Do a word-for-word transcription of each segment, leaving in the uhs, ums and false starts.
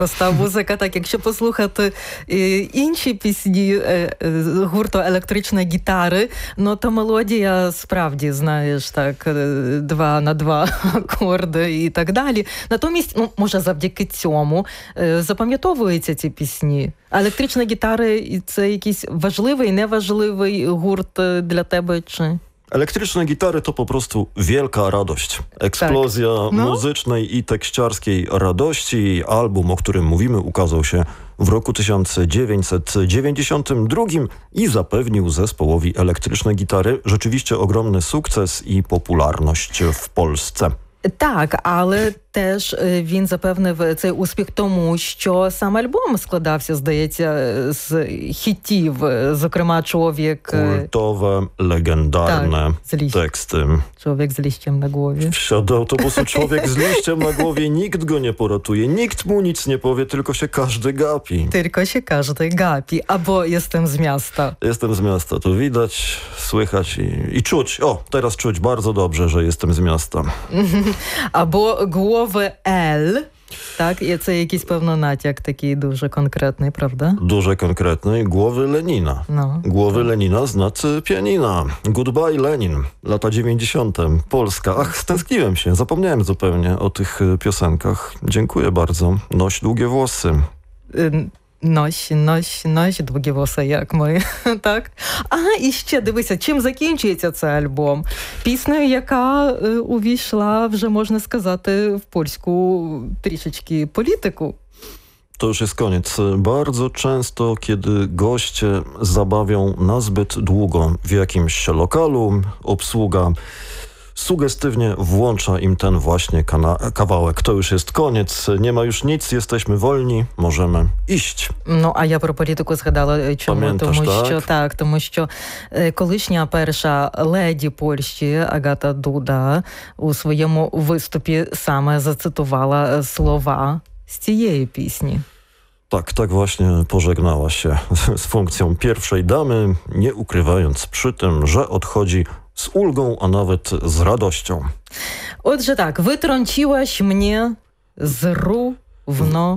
Проста музика, так, якщо послухати інші пісні гурту «Електрична гітари», ну, то мелодія справді, знаєш, так, два на два акорди і так далі. Натомість, ну, може, завдяки цьому запам'ятовуються ці пісні. А «Електрична гітара» – це якийсь важливий, неважливий гурт для тебе, чи... Elektryczne gitary to po prostu wielka radość. Eksplozja tak. no. muzycznej i tekściarskiej radości. Album, o którym mówimy, ukazał się w roku tysiąc dziewięćset dziewięćdziesiątym drugim i zapewnił zespołowi Elektryczne Gitary rzeczywiście ogromny sukces i popularność w Polsce. Так, але теж він запевнив цей успіх тому, що сам альбом складався, здається, з хітів, зокрема «Człowiek...» Kultowe, legendarne tak, teksty. «Człowiek z liściem na głowie». Wsiadł do autobusu człowiek z liściem na głowie, nikt go nie poratuje, nikt mu nic nie powie, tylko się każdy gapi. Tylko się każdy gapi, albo jestem z miasta. Jestem z miasta, to widać, słychać i, i czuć. O, teraz czuć bardzo dobrze, że jestem z miasta. Або «Głowy L», так, і це якийсь, певно, натяк такий дуже конкретний, правда? Дуже конкретний. Głowy Lenina. No. Głowy Lenina znaczy pianina. Goodbye Lenin. Lata dziewięćdziesiąte. Polska. Ach, stęskniłem się. Zapomniałem zupełnie o tych piosenkach. Dziękuję bardzo. Noś długie włosy. Нось, нось, нось, довгі вуса, як ми, так? А, і ще, дивися, чим закінчується цей альбом? Піснею, яка е, увійшла, вже можна сказати, в польську трішечки політику. To już jest koniec. Bardzo często, kiedy goście zabawią nazbyt długo w jakimś lokalu, obsługa sugestywnie włącza im ten właśnie kawałek. To już jest koniec, nie ma już nic, jesteśmy wolni, możemy iść. Ну, а я про політику згадала, чому? Пам'ятаєш, тому так? що так, тому що е, колишня перша леді Польщі Агата Дуда у своєму виступі саме зацитувала слова з цієї пісні. Tak, tak właśnie pożegnała się z funkcją pierwszej damy, nie ukrywając przy tym, że odchodzi z ulgą, a nawet z radością. Отже так, wytrąciłaś mnie z równo...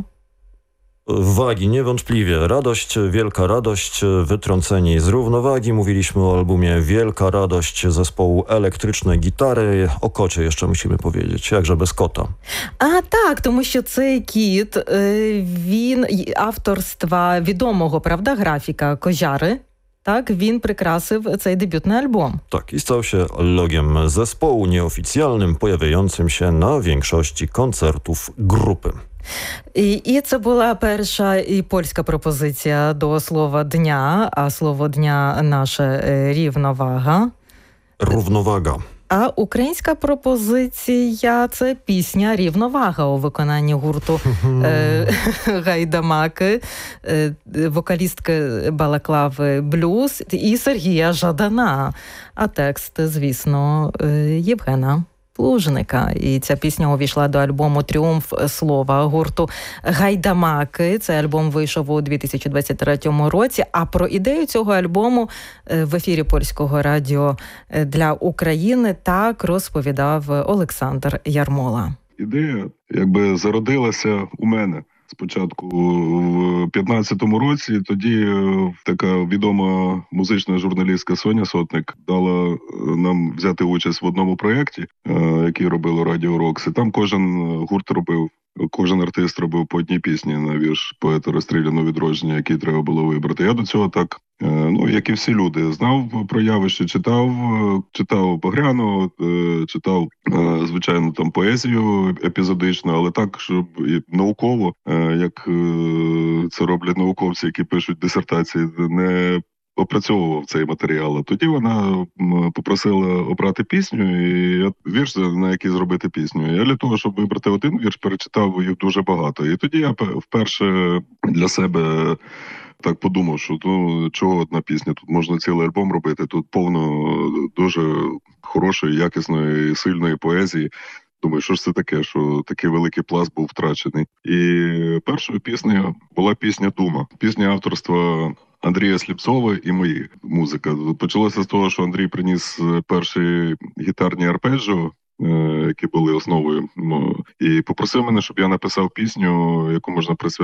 Wagi, niewątpliwie. Radość, wielka radość, wytrąceni z równowagi. Mówiliśmy o albumie Wielka Radość zespołu Elektryczne Gitary. O kocie jeszcze musimy powiedzieć, jakże bez kota. А, так, тому що цей кіт, він авторства відомого, правда, графіка Кожари. Так, він прикрасив цей дебютний альбом. Tak, i stał się logiem zespołu nieoficjalnym, pojawiającym się na większości koncertów grupy. І, і це була перша і польська пропозиція до слова дня, а слово дня наше рівновага. Równowaga. А українська пропозиція – це пісня «Рівновага» у виконанні гурту е, Гайдамаки, е, вокалістки балаклави «Блюз» і Сергія Жадана. А текст, звісно, е, Євгена Плужника. І ця пісня увійшла до альбому «Тріумф слова» гурту Гайдамаки. Цей альбом вийшов у дві тисячі двадцять третьому році. А про ідею цього альбому в ефірі Польського радіо для України так розповідав Олександр Ярмола. Ідея якби зародилася у мене. Спочатку в п'ятнадцятому році, тоді така відома музична журналістка Соня Сотник дала нам взяти участь в одному проєкті, який робило Радіо Рокс. І там кожен гурт робив, кожен артист робив по одній пісні на вірш поета «Розстріляного відродження», який треба було вибрати. Я до цього так, ну, як і всі люди, знав про явище, читав, читав Багряну, читав, звичайно, там поезію епізодично, але так, щоб науково, як це роблять науковці, які пишуть дисертації, не опрацьовував цей матеріал. Тоді вона попросила обрати пісню, і я вірш, на який зробити пісню. Я для того, щоб вибрати один вірш, перечитав їх дуже багато. І тоді я вперше для себе так подумав, що ну, чого одна пісня, тут можна цілий альбом робити, тут повно дуже хорошої, якісної, сильної поезії. Думаю, що ж це таке, що такий великий пласт був втрачений. І першою піснею була пісня «Дума». Пісня авторства Андрія Сліпцова і мої музика. Почалося з того, що Андрій приніс перший гітарні арпеджіо які були основою. І попросив мене, щоб я написав пісню, яку можна присвятити